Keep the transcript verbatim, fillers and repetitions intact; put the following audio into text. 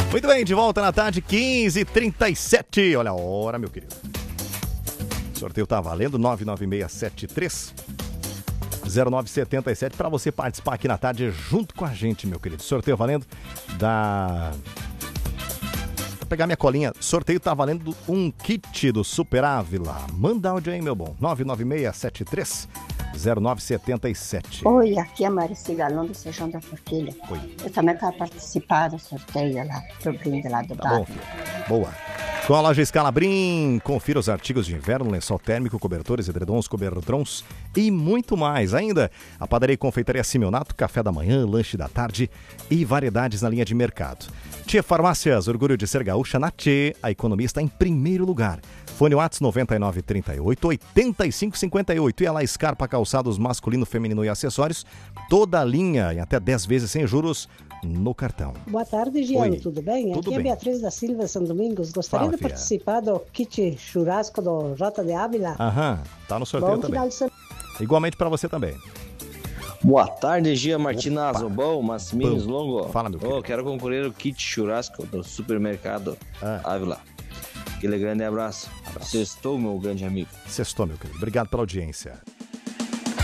Muito bem, de volta na tarde, quinze e trinta e sete. Olha a hora, meu querido. O sorteio tá valendo, nove nove seis sete três zero nove sete sete, para você participar aqui na tarde junto com a gente, meu querido. Sorteio valendo da... Vou pegar minha colinha. Sorteio tá valendo um kit do Super Ávila. Manda áudio aí, meu bom. nove nove seis sete três zero nove sete sete. Oi, aqui é a Marici Galão do Sejão da Forquilha. Oi. Eu também quero participar do sorteio lá, do brinde lá do Tá bom, filho. Boa. Com a loja Scalabrin, confira os artigos de inverno, lençol térmico, cobertores, edredons, cobertrons e muito mais. Ainda, a padaria e confeitaria Simeonato, café da manhã, lanche da tarde e variedades na linha de mercado. Tchê Farmácias, orgulho de ser gaúcha. Na Tchê, a economia está em primeiro lugar. Fone WhatsApp noventa e nove trinta e oito oitenta e cinco cinquenta e oito. E a La Scarpa, calçados masculino, feminino e acessórios. Toda a linha em até dez vezes sem juros no cartão. Boa tarde, Giano, Oi. tudo bem? Tudo Aqui é bem. Beatriz da Silva, São Domingos. Gostaria Fala, de filha. participar do kit churrasco do J de Ávila. Aham, tá no sorteio Bom também. final de semana. Igualmente para você também. Boa tarde, Gia Martinazo. Bom, Massimiliano Bom. Longo. Fala, meu querido. Oh, quero concorrer ao kit churrasco do supermercado Ah. Ávila. Aquele grande abraço. Abraço. Sextou, meu grande amigo. Sextou, meu querido. Obrigado pela audiência.